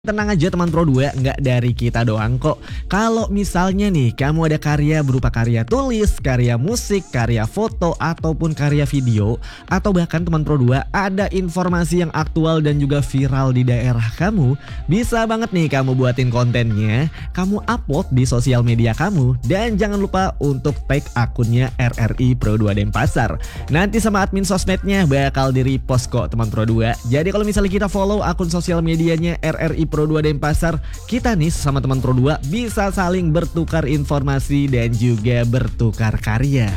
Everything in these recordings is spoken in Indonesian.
Tenang aja teman Pro 2, nggak dari kita doang kok. Kalau misalnya nih kamu ada karya berupa karya tulis, karya musik, karya foto, ataupun karya video, atau bahkan teman Pro 2 ada informasi yang aktual dan juga viral di daerah kamu, bisa banget nih kamu buatin kontennya, kamu upload di sosial media kamu, dan jangan lupa untuk tag akunnya RRI Pro 2 Denpasar. Nanti sama admin sosmednya bakal di repost kok teman Pro 2. Jadi kalau misalnya kita follow akun sosial medianya RRI Pro 2 Denpasar, kita nih sama teman Pro 2 bisa saling bertukar informasi dan juga bertukar karya.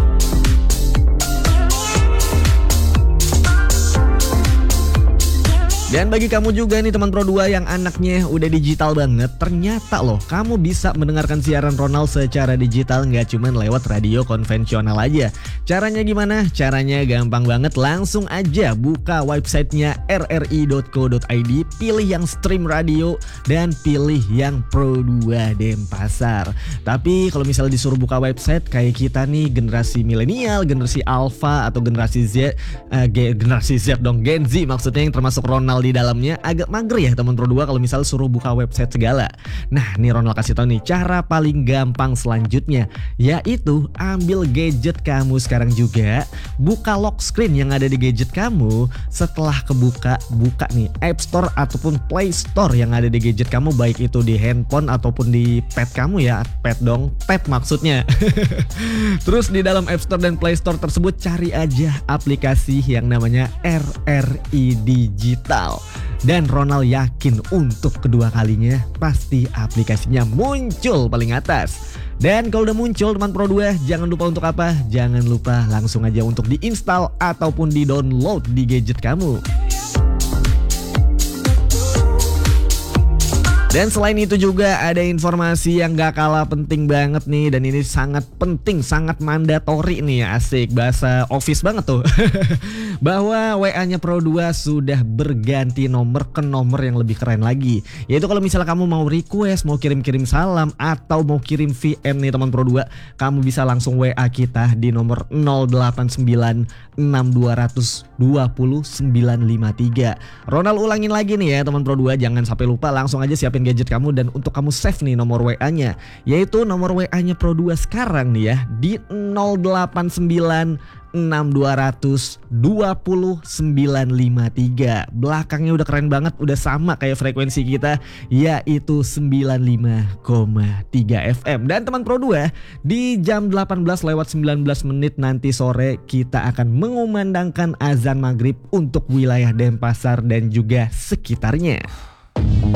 Dan bagi kamu juga nih teman Pro 2 yang anaknya udah digital banget, ternyata loh kamu bisa mendengarkan siaran Ronald secara digital nggak cuman lewat radio konvensional aja. Caranya gimana? Caranya gampang banget, langsung aja buka websitenya rri.co.id, pilih yang stream radio dan pilih yang Pro 2 Denpasar. Tapi kalau misalnya disuruh buka website kayak kita nih generasi milenial, generasi alpha atau generasi Z, Gen Z maksudnya yang termasuk Ronald di dalamnya agak mager ya teman Pro 2 kalau misal suruh buka website segala. Nah nih Ronald kasih tau nih cara paling gampang selanjutnya, yaitu ambil gadget kamu sekarang juga, buka lock screen yang ada di gadget kamu. Setelah kebuka, buka nih App Store ataupun Play Store yang ada di gadget kamu, baik itu di handphone ataupun di pad kamu ya, pad maksudnya. Terus di dalam App Store dan Play Store tersebut cari aja aplikasi yang namanya RRI Digital. Dan Ronald yakin untuk kedua kalinya pasti aplikasinya muncul paling atas. Dan kalau udah muncul teman Pro 2, jangan lupa untuk apa? Jangan lupa langsung aja untuk diinstal ataupun di-download di gadget kamu. Dan selain itu juga ada informasi yang gak kalah penting banget nih, dan ini sangat penting, sangat mandatori nih ya, asik bahasa office banget tuh. Bahwa WA-nya Pro 2 sudah berganti nomor ke nomor yang lebih keren lagi. Yaitu kalau misalnya kamu mau request, mau kirim-kirim salam atau mau kirim VM nih teman Pro 2, kamu bisa langsung WA kita di nomor 0896200 20953. Ronald ulangin lagi nih ya teman Pro 2, jangan sampai lupa, langsung aja siapin gadget kamu dan untuk kamu save nih nomor WA-nya, yaitu nomor WA-nya Pro 2 sekarang nih ya di 0896200 20953. Belakangnya udah keren banget, udah sama kayak frekuensi kita, yaitu 95,3 FM. Dan teman Pro 2, di jam 18:19 nanti sore kita akan mengumandangkan azan maghrib untuk wilayah Denpasar dan juga sekitarnya.